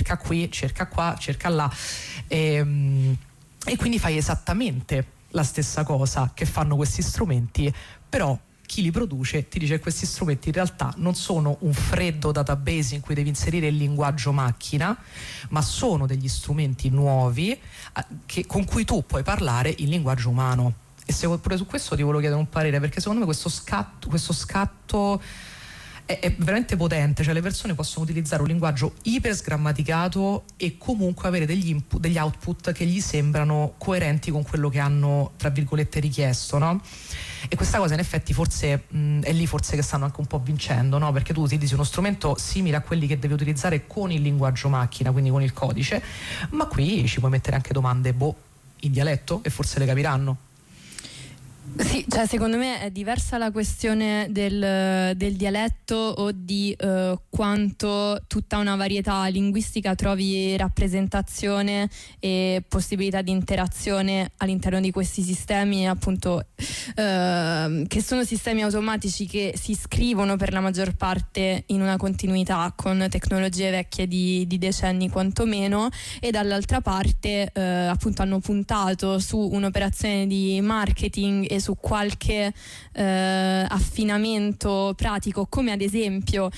cerca qui, cerca qua, cerca là, e quindi fai esattamente la stessa cosa che fanno questi strumenti, però chi li produce ti dice che questi strumenti in realtà non sono un freddo database in cui devi inserire il linguaggio macchina, ma sono degli strumenti nuovi con cui tu puoi parlare il linguaggio umano. E se pure su questo ti volevo chiedere un parere, perché secondo me questo scatto è veramente potente, cioè le persone possono utilizzare un linguaggio iper sgrammaticato e comunque avere degli input, degli output che gli sembrano coerenti con quello che hanno, tra virgolette, richiesto, no? E questa cosa in effetti forse è lì forse che stanno anche un po' vincendo, no? Perché tu utilizzi uno strumento simile a quelli che devi utilizzare con il linguaggio macchina, quindi con il codice, ma qui ci puoi mettere anche domande in dialetto e forse le capiranno. Sì, cioè secondo me è diversa la questione del dialetto o di quanto tutta una varietà linguistica trovi rappresentazione e possibilità di interazione all'interno di questi sistemi, appunto che sono sistemi automatici che si scrivono per la maggior parte in una continuità con tecnologie vecchie di decenni quantomeno, e dall'altra parte appunto hanno puntato su un'operazione di marketing e su qualche affinamento pratico, come ad esempio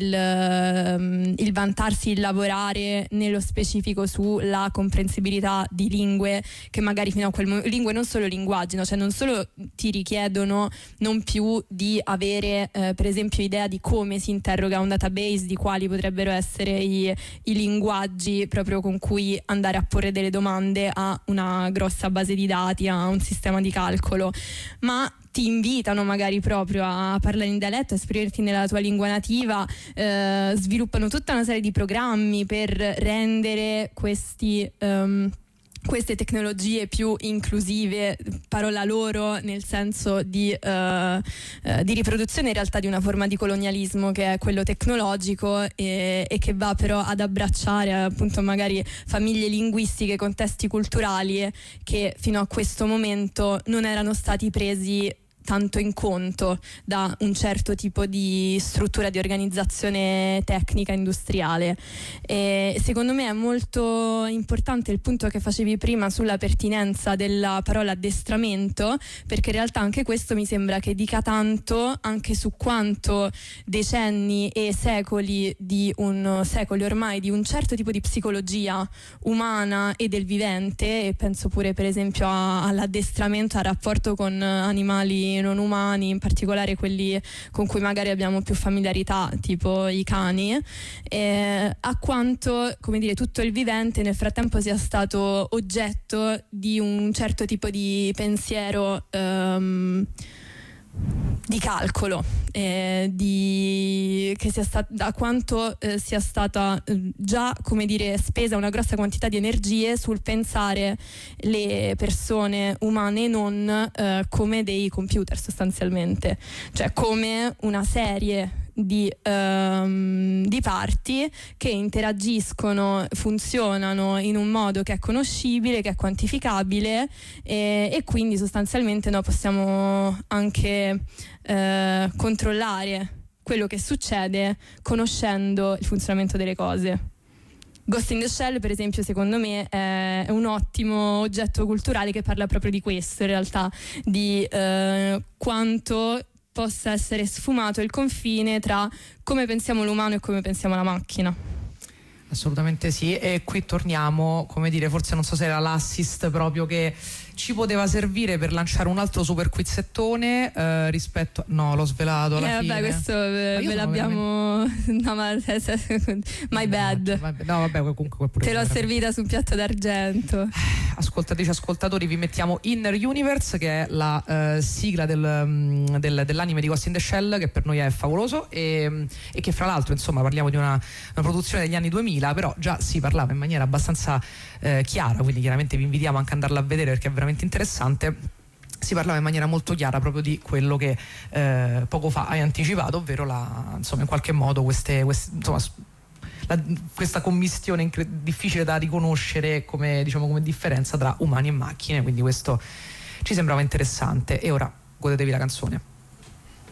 il vantarsi di lavorare nello specifico sulla comprensibilità di lingue che magari fino a quel momento, lingue non solo linguaggi, no? Cioè non solo ti richiedono non più di avere per esempio idea di come si interroga un database, di quali potrebbero essere i linguaggi proprio con cui andare a porre delle domande a una grossa base di dati, a un sistema di calcolo, ma ti invitano magari proprio a parlare in dialetto, a esprimerti nella tua lingua nativa, sviluppano tutta una serie di programmi per rendere queste tecnologie più inclusive, parola loro, nel senso di riproduzione in realtà di una forma di colonialismo che è quello tecnologico, e che va però ad abbracciare appunto magari famiglie linguistiche, contesti culturali che fino a questo momento non erano stati presi tanto in conto da un certo tipo di struttura di organizzazione tecnica industriale. E secondo me è molto importante il punto che facevi prima sulla pertinenza della parola addestramento, perché in realtà anche questo mi sembra che dica tanto anche su quanto decenni e secoli ormai di un certo tipo di psicologia umana e del vivente, e penso pure per esempio all'addestramento, al rapporto con animali non umani, in particolare quelli con cui magari abbiamo più familiarità, tipo i cani, a quanto, come dire, tutto il vivente nel frattempo sia stato oggetto di un certo tipo di pensiero di calcolo, da quanto sia stata già, come dire, spesa una grossa quantità di energie sul pensare le persone umane non come dei computer sostanzialmente, cioè come una serie di parti che interagiscono, funzionano in un modo che è conoscibile, che è quantificabile, e quindi sostanzialmente noi possiamo anche controllare quello che succede conoscendo il funzionamento delle cose. Ghost in the Shell, per esempio, secondo me è un ottimo oggetto culturale che parla proprio di questo, in realtà, di quanto possa essere sfumato il confine tra come pensiamo l'umano e come pensiamo la macchina. Assolutamente sì, e qui torniamo, come dire, forse non so se era l'assist proprio che ci poteva servire per lanciare un altro super quizzettone rispetto... No, l'ho svelato alla fine. Vabbè, questo ve l'abbiamo... No, ma... My bad. No, vabbè, comunque pure te l'ho servita su un piatto d'argento. Ascoltatrici, ascoltatori, vi mettiamo Inner Universe, che è la sigla dell'anime di Ghost in the Shell, che per noi è favoloso, e che fra l'altro, insomma, parliamo di una produzione degli anni 2000, però già si parlava in maniera abbastanza chiara, quindi chiaramente vi invitiamo anche ad andarla a vedere perché è veramente interessante. Si parlava in maniera molto chiara proprio di quello che poco fa hai anticipato, ovvero insomma, in qualche modo questa commistione difficile da riconoscere come, diciamo, come differenza tra umani e macchine, quindi questo ci sembrava interessante. E ora godetevi la canzone.